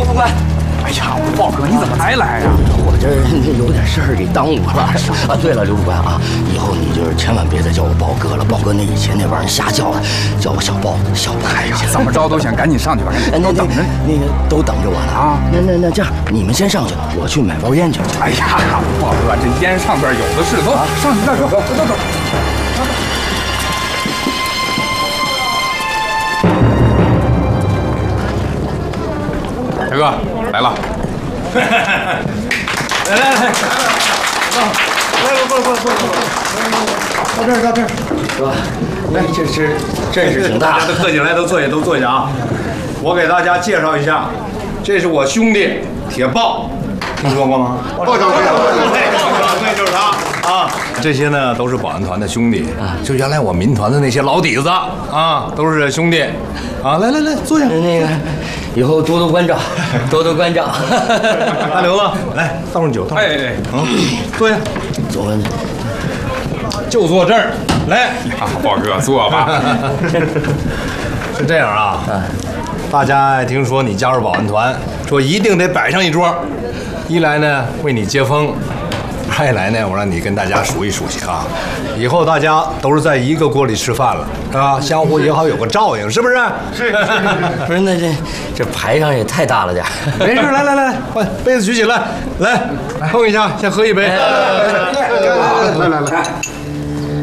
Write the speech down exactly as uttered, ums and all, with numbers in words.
副官。 哎呀，豹哥，你怎么才来呀？ 我这有点事儿给耽误了啊。对了，刘副官啊，以后你就是千万别再叫我豹哥了，豹哥那以前那玩意儿瞎叫的，叫我小豹子，小豹。 哎呀，怎么着都行，赶紧上去吧，赶紧。 都等着，那个都等着我呢啊。那那那这样，你们先上去，我去买包烟去。 哎呀，豹哥，这烟上边有的是，走，上去再说，走走走。 大哥来了， 来来来，来来过来过来过来过来，到这儿到这儿， 是吧？来，这是阵势挺大， 大家都客气，来都坐下都坐下啊！我给大家介绍一下，这是我兄弟铁豹，听说过吗？豹掌柜，豹掌柜就是他啊！这些呢都是保安团的兄弟，就原来我民团的那些老底子啊，都是兄弟啊！来来来，坐下。 那个。 以后多多关照，多多关照。 大刘子，来倒上酒，倒上酒。哎哎，嗯，坐下， 坐， 就坐这儿。来， 啊，豹哥坐吧。 是这样啊，大家听说你加入保安团，说一定得摆上一桌，一来呢为你接风。 再来呢，我让你跟大家熟悉熟悉啊！以后大家都是在一个锅里吃饭了，是吧？相互也好有个照应，是不是？是。 不是，那这这排场也太大了点。 没事，来来来，把杯子举起来，来碰一下，先喝一杯。来来来来。